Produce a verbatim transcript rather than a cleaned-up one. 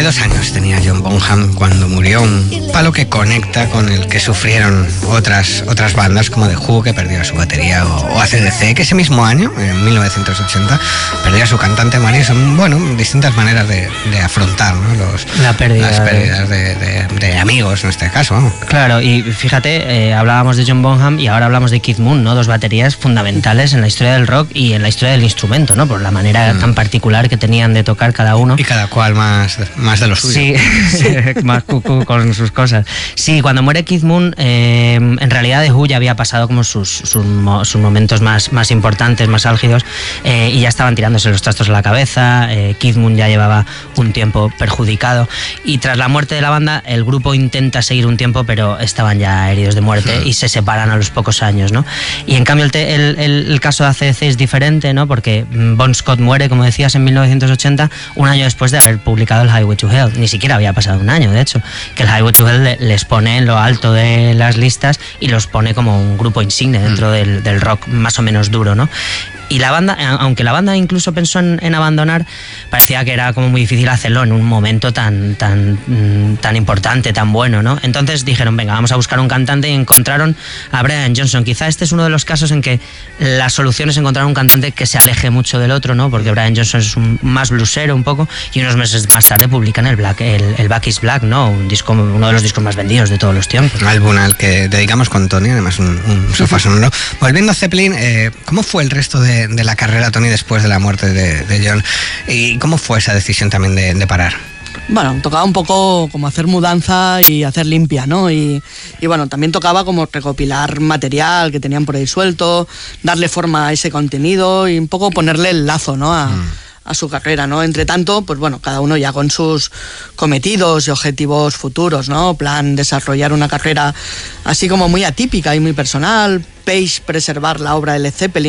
dos años tenía John Bonham cuando murió, un palo que conecta con el que sufrieron otras, otras bandas como The Who, que perdió su batería, o, o A C D C, que ese mismo año, en mil novecientos ochenta, perdió a su cantante Mary. Son, bueno, distintas maneras de, de afrontar, ¿no? Los, La pérdida las pérdidas de, de, de amigos, en este caso, ¿no? Claro, y fíjate, eh, hablábamos de John Bonham y ahora hablamos de Keith Moon, ¿no? Dos baterías fundamentales en la historia del rock y en la historia del instrumento, ¿no? Por la manera mm. tan particular que tenían de tocar cada uno. Y cada cual más, más de lo suyo. Sí, sí. Más cucú con sus cosas. Sí, cuando muere Keith Moon, eh, en realidad The Who ya había pasado como sus, sus, sus momentos más, más importantes, más álgidos, eh, y ya estaban tirándose los trastos a la cabeza. eh, Keith Moon ya llevaba un tiempo perjudicado y tras la muerte de la banda el grupo intenta seguir un tiempo, pero estaban ya heridos de muerte y se separan a los pocos años, ¿no? Y en cambio el, te, el, el, el caso de A C D C es diferente, ¿no? Porque Bon Scott muere, como decías, en mil novecientos ochenta, un año después de haber publicado el Highway to Hell. Ni siquiera había pasado un año, de hecho, que el Highway to Hell les pone en lo alto de las listas y los pone como un grupo insigne dentro del, del rock más o menos duro, ¿no? Y la banda, aunque la banda incluso pensó en, en abandonar, parecía que era como muy difícil hacerlo en un momento tan, tan, tan importante, tan bueno, ¿no? Entonces dijeron, venga, vamos a buscar un cantante, y encontraron a Brian Johnson. Quizá este es uno de los casos en que la solución es encontrar un cantante que se aleje mucho del otro, ¿no? Porque Brian Johnson es un, más bluesero un poco, y unos meses más tarde publican el, Black, el, el Back is Black, ¿no? Un disco, uno de los discos más vendidos de todos los tiempos. Un álbum al que dedicamos con Tony, además un, un sofá sonoro. Volviendo a Zeppelin, eh, ¿cómo fue el resto de de la carrera, Tony, después de la muerte de, de John? ¿Y cómo fue esa decisión también de, de parar? Bueno, tocaba un poco como hacer mudanza y hacer limpia, ¿no? Y, y bueno, también tocaba como recopilar material que tenían por ahí suelto, darle forma a ese contenido y un poco ponerle el lazo, ¿no? A, mm. a su carrera, ¿no? Entre tanto, pues bueno, cada uno ya con sus cometidos y objetivos futuros, ¿no? Plan desarrollar una carrera así como muy atípica y muy personal. Page preservar la obra de Led Zeppelin